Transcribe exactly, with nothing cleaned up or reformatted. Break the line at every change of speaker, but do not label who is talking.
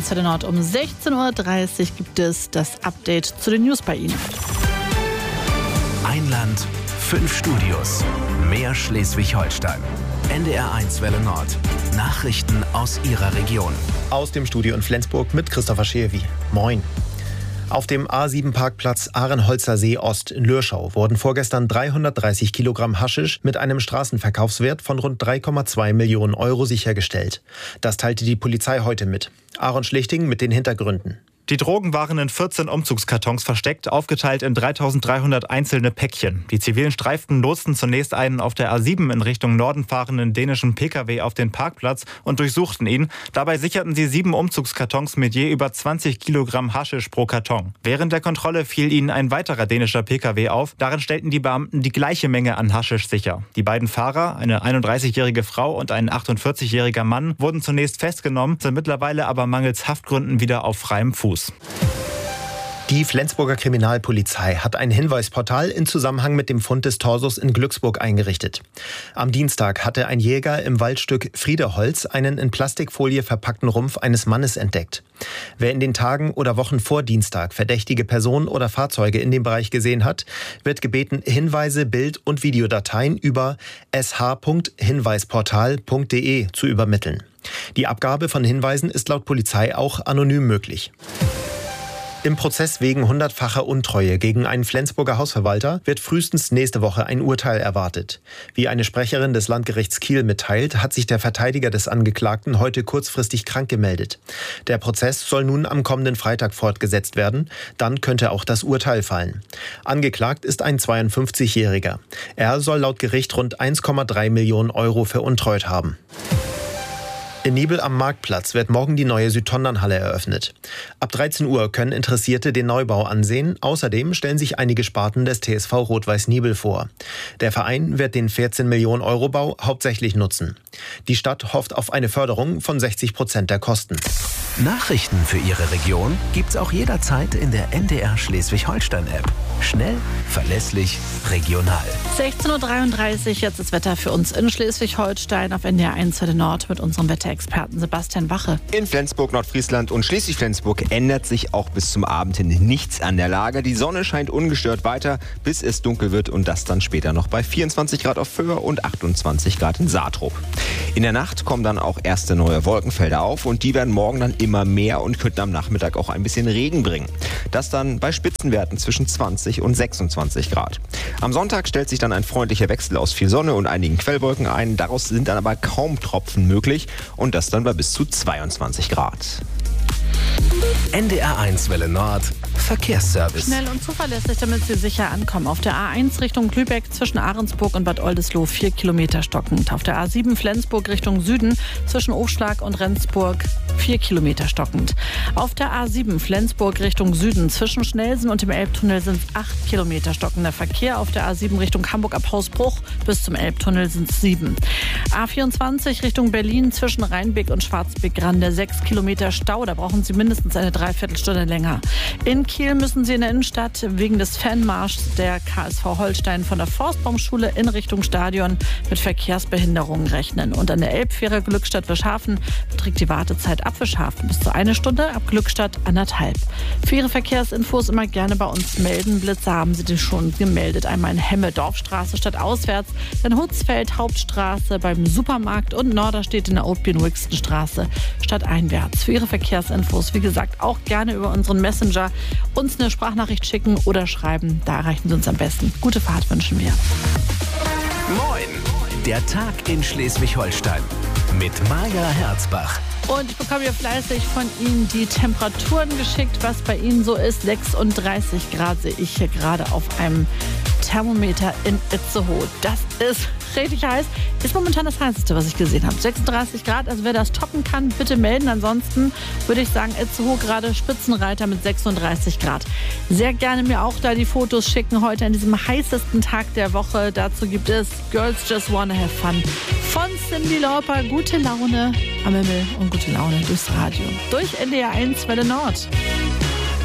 eins Welle Nord. Um sechzehn Uhr dreißig gibt es das Update zu den News bei Ihnen.
Ein Land, fünf Studios, mehr Schleswig-Holstein. N D R eins Welle Nord. Nachrichten aus Ihrer Region.
Aus dem Studio in Flensburg mit Christopher Schewi. Moin. Auf dem A sieben Parkplatz Ahrenholzer See Ost in Lürschau wurden vorgestern dreihundertdreißig Kilogramm Haschisch mit einem Straßenverkaufswert von rund drei Komma zwei Millionen Euro sichergestellt. Das teilte die Polizei heute mit. Aaron Schlichting mit den Hintergründen.
Die Drogen waren in vierzehn Umzugskartons versteckt, aufgeteilt in dreitausenddreihundert einzelne Päckchen. Die zivilen Streifen lotsten zunächst einen auf der A sieben in Richtung Norden fahrenden dänischen Pkw auf den Parkplatz und durchsuchten ihn. Dabei sicherten sie sieben Umzugskartons mit je über zwanzig Kilogramm Haschisch pro Karton. Während der Kontrolle fiel ihnen ein weiterer dänischer Pkw auf. Darin stellten die Beamten die gleiche Menge an Haschisch sicher. Die beiden Fahrer, eine einunddreißigjährige Frau und ein achtundvierzigjähriger Mann, wurden zunächst festgenommen, sind mittlerweile aber mangels Haftgründen wieder auf freiem Fuß.
Die Flensburger Kriminalpolizei hat ein Hinweisportal in Zusammenhang mit dem Fund des Torsos in Glücksburg eingerichtet. Am Dienstag hatte ein Jäger im Waldstück Friederholz einen in Plastikfolie verpackten Rumpf eines Mannes entdeckt. Wer in den Tagen oder Wochen vor Dienstag verdächtige Personen oder Fahrzeuge in dem Bereich gesehen hat, wird gebeten, Hinweise, Bild- und Videodateien über s h punkt hinweisportal punkt d e zu übermitteln. Die Abgabe von Hinweisen ist laut Polizei auch anonym möglich. Im Prozess wegen hundertfacher Untreue gegen einen Flensburger Hausverwalter wird frühestens nächste Woche ein Urteil erwartet. Wie eine Sprecherin des Landgerichts Kiel mitteilt, hat sich der Verteidiger des Angeklagten heute kurzfristig krank gemeldet. Der Prozess soll nun am kommenden Freitag fortgesetzt werden. Dann könnte auch das Urteil fallen. Angeklagt ist ein zweiundfünfzigjähriger. Er soll laut Gericht rund eins Komma drei Millionen Euro veruntreut haben. In Nibel am Marktplatz wird morgen die neue Südtondernhalle eröffnet. Ab dreizehn Uhr können Interessierte den Neubau ansehen. Außerdem stellen sich einige Sparten des T S V Rot-Weiß Nibel vor. Der Verein wird den vierzehn Millionen Euro Bau hauptsächlich nutzen. Die Stadt hofft auf eine Förderung von sechzig Prozent der Kosten.
Nachrichten für Ihre Region gibt's auch jederzeit in der N D R Schleswig-Holstein-App. Schnell, verlässlich, regional.
sechzehn Uhr dreiunddreißig, jetzt das Wetter für uns in Schleswig-Holstein auf N D R eins Welle Nord mit unserem Wetterexperten Sebastian Wache.
In Flensburg, Nordfriesland und Schleswig-Flensburg ändert sich auch bis zum Abend hin nichts an der Lage. Die Sonne scheint ungestört weiter, bis es dunkel wird und das dann später noch bei vierundzwanzig Grad auf Föhr und achtundzwanzig Grad in Saatrup. In der Nacht kommen dann auch erste neue Wolkenfelder auf und die werden morgen dann immer mehr und könnten am Nachmittag auch ein bisschen Regen bringen. Das dann bei Spitzenwerten zwischen zwanzig und sechsundzwanzig Grad. Am Sonntag stellt sich dann ein freundlicher Wechsel aus viel Sonne und einigen Quellwolken ein. Daraus sind dann aber kaum Tropfen möglich und das dann bei bis zu zweiundzwanzig Grad.
N D R eins Welle Nord Verkehrsservice.
Schnell und zuverlässig, damit Sie sicher ankommen. Auf der A eins Richtung Lübeck zwischen Ahrensburg und Bad Oldesloe vier Kilometer stockend. Auf der A sieben Flensburg Richtung Süden zwischen Aufschlag und Rendsburg vier Kilometer stockend. Auf der A sieben Flensburg Richtung Süden zwischen Schnelsen und dem Elbtunnel sind es acht Kilometer stockender Verkehr. Auf der A sieben Richtung Hamburg ab Hausbruch bis zum Elbtunnel sind es sieben. A vierundzwanzig Richtung Berlin zwischen Rheinbeck und Schwarzbeck-Grande sechs Kilometer Stau. Da brauchen Sie mindestens eine Dreiviertelstunde länger. In Kiel müssen Sie in der Innenstadt wegen des Fanmarschs der K S V Holstein von der Forstbaumschule in Richtung Stadion mit Verkehrsbehinderungen rechnen. Und an der Elbfähre Glückstadt-Wischhafen beträgt die Wartezeit ab Wischhafen bis zu eine Stunde, ab Glückstadt anderthalb. Für Ihre Verkehrsinfos immer gerne bei uns melden. Blitzer haben Sie die schon gemeldet. Einmal in Hemme, Dorfstraße statt auswärts, dann Hutzfeld, Hauptstraße beim Supermarkt und Norderstedt in der Oatbien-Wixton-Straße statt einwärts. Für Ihre Verkehrsinfos, wie gesagt, auch gerne über unseren Messenger uns eine Sprachnachricht schicken oder schreiben. Da erreichen Sie uns am besten. Gute Fahrt wünschen wir.
Moin, der Tag in Schleswig-Holstein mit Maja Herzbach.
Und ich bekomme hier fleißig von Ihnen die Temperaturen geschickt, was bei Ihnen so ist. sechsunddreißig Grad sehe ich hier gerade auf einem Thermometer in Itzehoe. Das ist richtig heiß. Ist momentan das heißeste, was ich gesehen habe. sechsunddreißig Grad, also wer das toppen kann, bitte melden. Ansonsten würde ich sagen, Itzehoe gerade Spitzenreiter mit sechsunddreißig Grad. Sehr gerne mir auch da die Fotos schicken heute an diesem heißesten Tag der Woche. Dazu gibt es Girls Just Wanna Have Fun von Cyndi Lauper. Gute Laune am Himmel und gute Laune durchs Radio. Durch N D R eins Welle Nord.